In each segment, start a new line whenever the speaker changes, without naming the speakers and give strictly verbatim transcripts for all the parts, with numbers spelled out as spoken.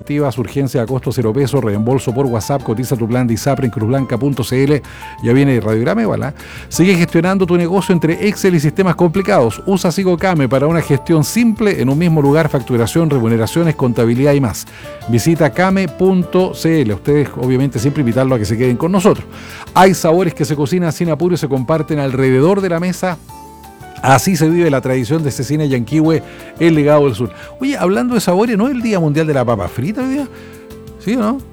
preventivas, urgencia a costo cero pesos, reembolso por WhatsApp, cotiza tu plan de ISAPRE en cruzblanca punto c l. Ya viene radiograma igual, ¿eh? Sigue gestionando tu negocio entre Excel y sistemas complicados. Usa SigoCame para una gestión simple en un mismo lugar, facturación, remuneraciones, contabilidad y más. Visita came punto c l. Ustedes, obviamente, siempre invitarlos a que se queden con nosotros. Hay sabores que se cocinan sin apuro y se comparten alrededor de la mesa. Así se vive la tradición de Cecina Yanquihue, el legado del sur. Oye, hablando de sabores, ¿no es el Día Mundial de la Papa Frita hoy día? ¿Sí o no?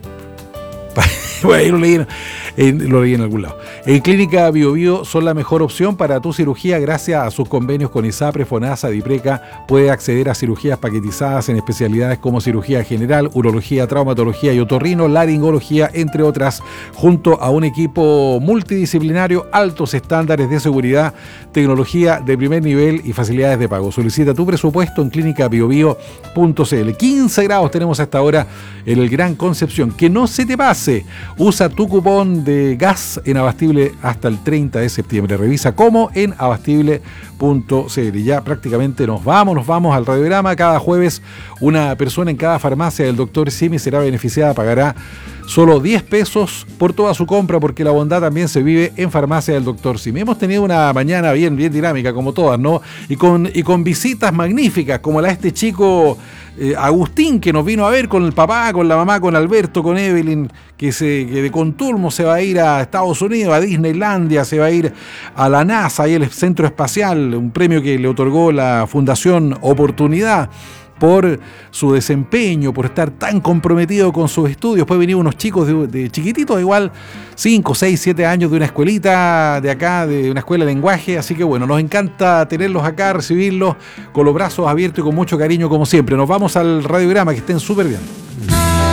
Bueno, lo leí, en, lo leí en algún lado. En Clínica Bio Bio son la mejor opción para tu cirugía gracias a sus convenios con ISAPRE, FONASA, DIPRECA. Puede acceder a cirugías paquetizadas en especialidades como cirugía general, urología, traumatología y otorrino, laringología, entre otras, junto a un equipo multidisciplinario, altos estándares de seguridad, tecnología de primer nivel y facilidades de pago. Solicita tu presupuesto en clínica bio bio punto c l. quince grados tenemos hasta ahora en el Gran Concepción. Que no se te pase. Usa tu cupón de gas en Abastible hasta el treinta de septiembre. Revisa cómo en abastible punto c l. Ya prácticamente nos vamos, nos vamos al radiograma. Cada jueves una persona en cada farmacia del doctor Simi será beneficiada, pagará solo diez pesos por toda su compra, porque la bondad también se vive en farmacia del doctor Simi. Hemos tenido una mañana bien, bien dinámica, como todas, ¿no? Y con, y con visitas magníficas, como la de este chico eh, Agustín, que nos vino a ver con el papá, con la mamá, con Alberto, con Evelyn, que, se, que de Contulmo se va a ir a Estados Unidos, a Disneylandia, se va a ir a la NASA, y el Centro Espacial, un premio que le otorgó la Fundación Oportunidad por su desempeño, por estar tan comprometido con sus estudios. Después vinieron unos chicos de, de chiquititos, igual cinco, seis, siete años, de una escuelita de acá, de una escuela de lenguaje. Así que bueno, nos encanta tenerlos acá, recibirlos con los brazos abiertos y con mucho cariño como siempre. Nos vamos al radiograma, que estén súper bien.